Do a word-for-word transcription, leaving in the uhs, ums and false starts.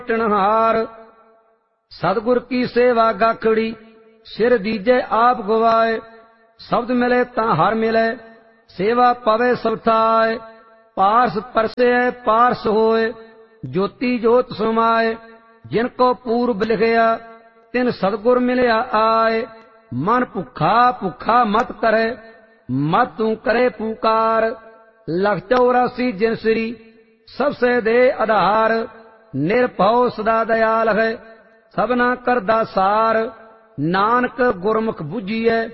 टणहार। सतगुर की सेवा गाखड़ी सिर दीजे आप गवाए। शब्द मिले ता हर मिले सेवा पवे सब थाए। पारस परसे पारस होए ज्योति जोत समाए। जिनको पूर्व लिखया तिन सतगुर मिलया आए। मन भुखा भुखा मत करे मत तू करे पुकार। लख चौरासी जिनसरी सबसे दे आधार। निरभव सदा दयाल है सबना करदा सार। नानक गुरमुख बुझिए